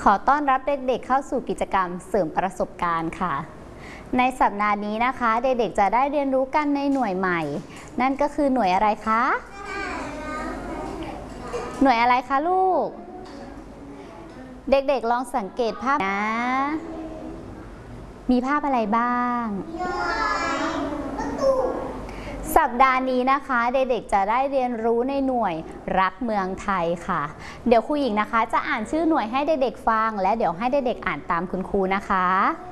ขอต้อนรับเด็กๆเข้าสู่กิจกรรมเสริมประสบการณ์ค่ะในสัปดาห์นี้นะคะเด็กๆจะได้เรียนรู้กันในหน่วยใหม่นั่นก็คือหน่วยอะไรคะหน่วยอะไรคะลูกเด็กๆลองสังเกตภาพนะมีภาพอะไรบ้างสัปดาห์นี้นะคะเด็กๆจะได้เรียนรู้ในหน่วยรักเมืองไทยค่ะเดี๋ยวครูหญิงนะคะจะอ่านชื่อหน่วยให้เด็กๆฟังและเดี๋ยวให้เด็กๆอ่านตามคุณครูนะคะ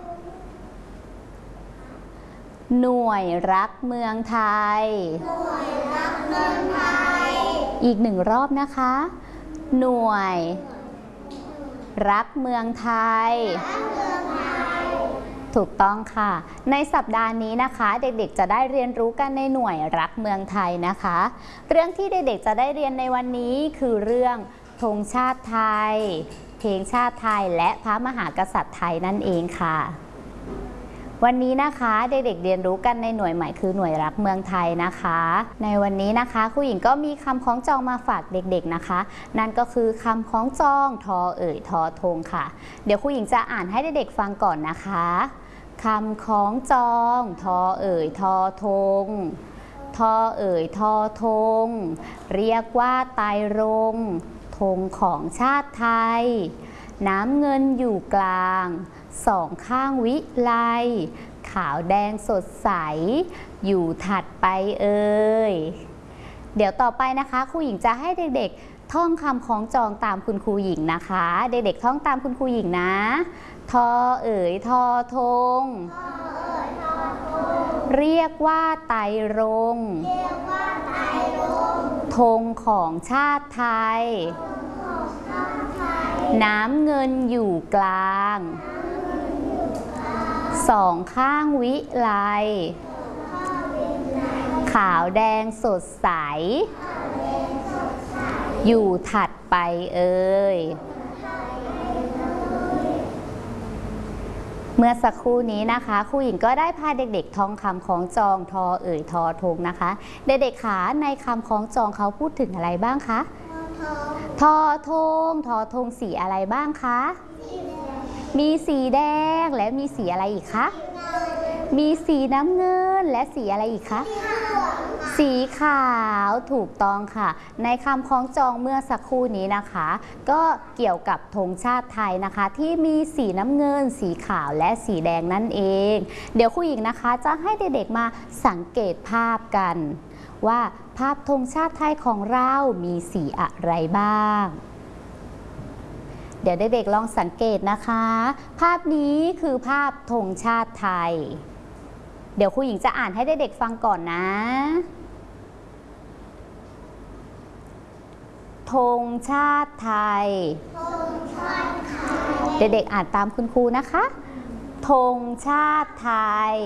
หน่วยรักเมืองไทยหน่วยรักเมืองไทยอีกหนึ่งรอบนะคะหน่วยรักเมืองไทยถูกต้องค่ะในสัปดาห์นี้นะคะเด็กๆจะได้เรียนรู้กันในหน่วยรักเมืองไทยนะคะเรื่องที่เด็กๆจะได้เรียนในวันนี้คือเรื่องธงชาติไทยเพลงชาติไทยและพระมหากษัตริย์ไทยนั่นเองค่ะวันนี้นะคะเด็กๆเรียนรู้กันในหน่วยใหม่คือหน่วยรักเมืองไทยนะคะในวันนี้นะคะครูหญิงก็มีคำคล้องจองมาฝากเด็กๆนะคะนั่นก็คือคำคล้องจองทอเอ่ยทอธงค่ะเดี๋ยวครูหญิงจะอ่านให้เด็กๆฟังก่อนนะคะคำคล้องจองทอเอ่ยทอธงทอเอ่ยทอธงเรียกว่าไตรรงค์ธงของชาติไทยน้ำเงินอยู่กลางสองข้างวิไลขาวแดงสดใสอยู่ถัดไปเอ่ยเดี๋ยวต่อไปนะคะครูหญิงจะให้เด็กๆท่องคำคล้องจองตามคุณครูหญิงนะคะเด็กๆท่องตามคุณครูหญิงนะทอเอ่ยทอธงเรียกว่าไตรรงค์ธงของชาติไทยน้ำเงินอยู่กลางสองข้างวิไลขาวแดงสดใสอยู่ถัดไปเอ่ยเมื่อสักครู่นี้นะคะครูหญิงก็ได้พาเด็กๆท่องคำคล้องจองทอเอ่ยทอธงนะคะเด็กๆขาในคำคล้องจองเขาพูดถึงอะไรบ้างคะทอธงสีอะไรบ้างคะมีสีแดงและมีสีอะไรอีกคะมีสีน้ำเงินและสีอะไรอีกคะสีขาวถูกต้องค่ะในคำคล้องจองเมื่อสักครู่นี้นะคะก็เกี่ยวกับธงชาติไทยนะคะที่มีสีน้ำเงินสีขาวและสีแดงนั่นเองเดี๋ยวครูหญิงนะคะจะให้เด็กๆมาสังเกตภาพกันว่าภาพธงชาติไทยของเรามีสีอะไรบ้างเดี๋ยวเด็กๆลองสังเกตนะคะภาพนี้คือภาพธงชาติไทยเดี๋ยวครูหญิงจะอ่านให้เด็กๆฟังก่อนนะธงชาติไทยเด็กๆอ่านตามคุณครูนะคะธงชาติไทย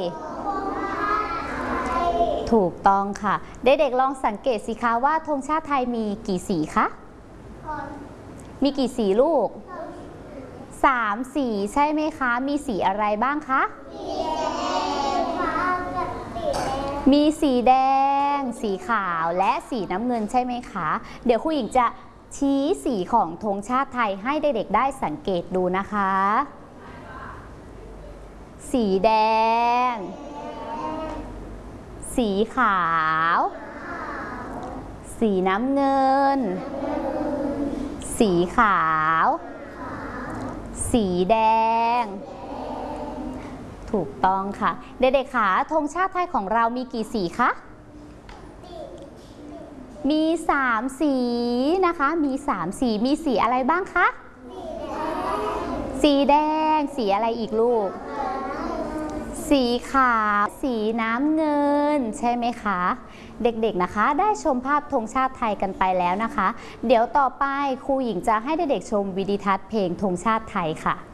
ถูกต้องค่ะเด็กๆลองสังเกตสิคะว่าธงชาติไทยมีกี่สีคะมีกี่สีลูก3 สีใช่ไหมคะมีสีอะไรบ้างคะมีสีแดงสีขาวและสีน้ำเงินใช่ไหมคะเดี๋ยวครูหญิงจะชี้สีของธงชาติไทยให้เด็กๆได้สังเกตดูนะคะสีแดงสีขาวสีน้ำเงินสีขาวสีแดงถูกต้องค่ะเด็กๆค่ะธงชาติไทยของเรามีกี่สีคะมี3 สีนะคะมี3 สีมีสีอะไรบ้างคะสีแดงสีอะไรอีกลูกสีขาวสีน้ำเงินใช่ไหมคะเด็กๆนะคะได้ชมภาพธงชาติไทยกันไปแล้วนะคะเดี๋ยวต่อไปครูหญิงจะให้เด็กๆชมวิดีทัศน์เพลงธงชาติไทยค่ะ